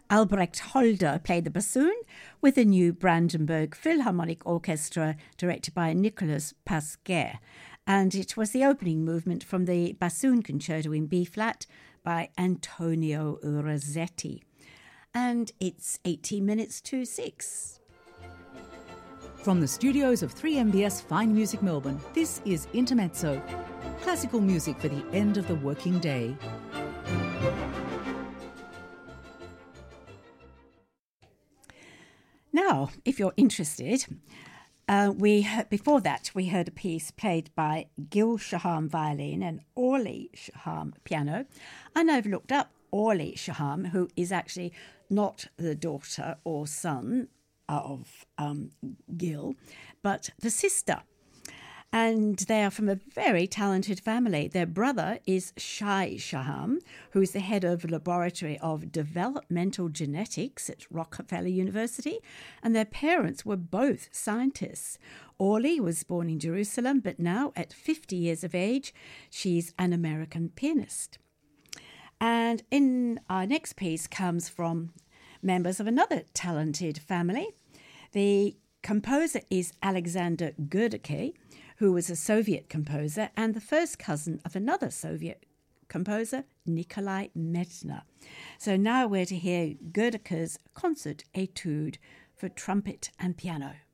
Albrecht Holder played the bassoon with the new Brandenburg Philharmonic Orchestra directed by Nicolas Pasquet. And it was the opening movement from the bassoon concerto in B-flat by Antonio Rossetti. And it's 18 minutes to 6. From the studios of 3MBS Fine Music Melbourne, this is Intermezzo, classical music for the end of the working day. Now, if you're interested, before that we heard a piece played by Gil Shaham violin and Orly Shaham piano. And I've looked up Orly Shaham, who is actually not the daughter or son of Gil, but the sister. And they are from a very talented family. Their brother is Shai Shaham, who is the head of the Laboratory of Developmental Genetics at Rockefeller University. And their parents were both scientists. Orly was born in Jerusalem, but now at 50 years of age, she's an American pianist. And in our next piece comes from members of another talented family. The composer is Alexander Goedeke, who was a Soviet composer and the first cousin of another Soviet composer, Nikolai Medtner. So now we're to hear Goedeke's concert etude for trumpet and piano.